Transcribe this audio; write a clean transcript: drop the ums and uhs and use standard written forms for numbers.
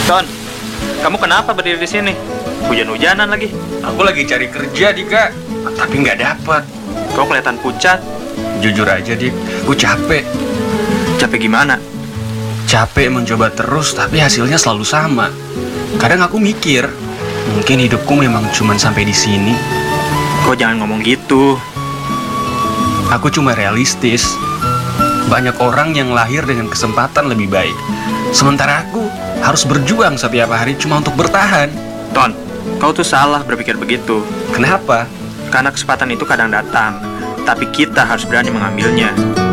Ton, kamu kenapa berdiri di sini? Hujan-hujanan lagi. Aku lagi cari kerja, Dika, tapi nggak dapat. Kau kelihatan pucat. Jujur aja, Dik, aku capek. Capek gimana? Capek mencoba terus, tapi hasilnya selalu sama. Kadang aku mikir, mungkin hidupku memang cuma sampai di sini. Kau jangan ngomong gitu. Aku cuma realistis. Banyak orang yang lahir dengan kesempatan lebih baik. Sementara aku harus berjuang setiap hari cuma untuk bertahan. Ton, kau tuh salah berpikir begitu. Kenapa? Karena kesempatan itu kadang datang, tapi kita harus berani mengambilnya.